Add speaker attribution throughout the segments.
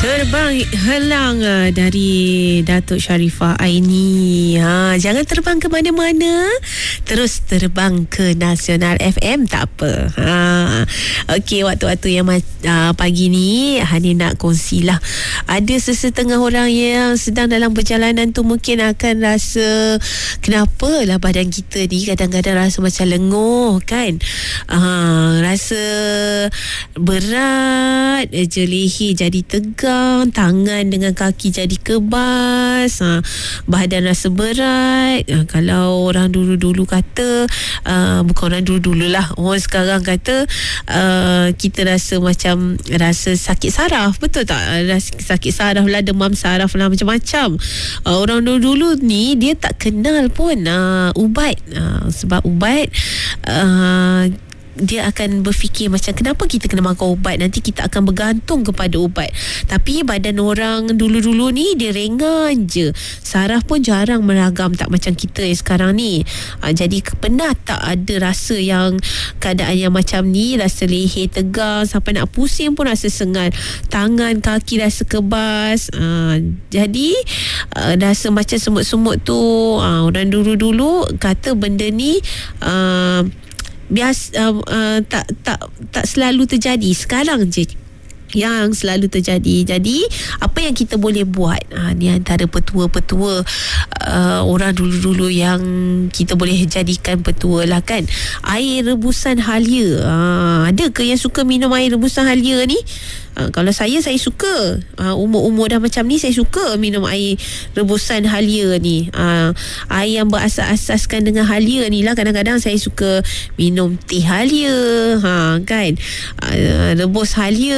Speaker 1: Terbang helang dari Datuk Sharifah Aini. Jangan terbang ke mana-mana, terus terbang ke Nasional FM, tak apa. Okey, waktu-waktu yang pagi ni Hani nak kongsilah. Ada sesetengah orang yang sedang dalam perjalanan tu mungkin akan rasa kenapalah badan kita ni kadang-kadang rasa macam lenguh kan. Rasa berat je, leher jadi tegang, tangan dengan kaki jadi kebas, badan rasa berat. Kalau orang dulu-dulu kata, bukan orang dulu-dululah, orang sekarang kata kita rasa macam rasa sakit saraf, betul tak? Rasa sakit saraf lah, demam saraf lah, macam-macam. Orang dulu-dulu ni dia tak kenal pun ubat, sebab ubat dia akan berfikir macam kenapa kita kena makan ubat, nanti kita akan bergantung kepada ubat. Tapi badan orang dulu-dulu ni dia ringan je, saraf pun jarang meragam, tak macam kita yang sekarang ni. Jadi pernah tak ada rasa yang keadaan yang macam ni, rasa leher tegang sampai nak pusing pun rasa sengal, tangan kaki rasa kebas, jadi rasa macam semut-semut tu. Orang dulu-dulu kata benda ni biasa, tak selalu terjadi, sekarang je yang selalu terjadi. Jadi apa yang kita boleh buat, ni antara petua-petua orang dulu-dulu yang kita boleh jadikan petua lah kan. Air rebusan halia, ada ke yang suka minum air rebusan halia ni? Kalau saya suka. Umur-umur dah macam ni, saya suka minum air rebusan halia ni. Air yang berasas-asaskan dengan halia ni lah. Kadang-kadang saya suka minum teh halia, kan, rebus halia.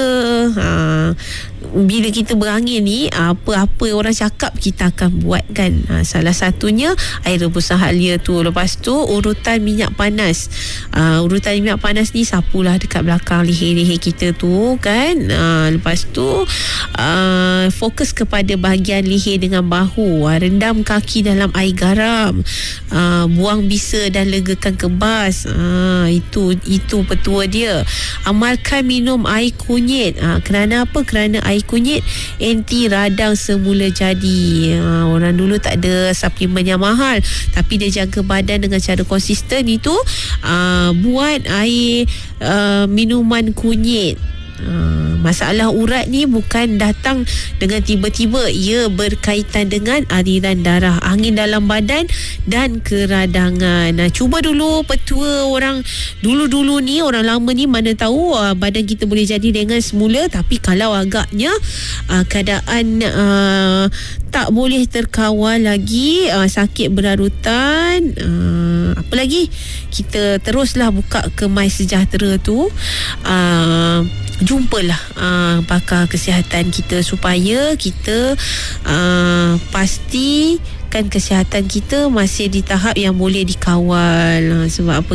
Speaker 1: Bila kita berangin ni, apa-apa orang cakap kita akan buat kan. Salah satunya air rebusan halia tu. Lepas tu urutan minyak panas. Urutan minyak panas ni sapulah dekat belakang leher-leher kita tu kan. Lepas tu fokus kepada bahagian leher dengan bahu. Rendam kaki dalam air garam, buang bisa dan legakan kebas. Itu petua dia. Amalkan minum air kunyit. Kerana apa? Kerana air kunyit anti radang semula jadi. Orang dulu tak ada suplemen yang mahal, tapi dia jaga badan dengan cara konsisten. Itu buat air minuman kunyit. Masalah urat ni bukan datang dengan tiba-tiba, ia berkaitan dengan aliran darah, angin dalam badan dan keradangan. Cuba dulu petua orang dulu-dulu ni, orang lama ni, mana tahu badan kita boleh jadi ringan semula. Tapi kalau agaknya keadaan tak boleh terkawal lagi, sakit berarutan, apa lagi, kita teruslah buka ke My Sejahtera tu. Jumpalah pakar kesihatan kita supaya kita pastikan kesihatan kita masih di tahap yang boleh dikawal. Sebab apa?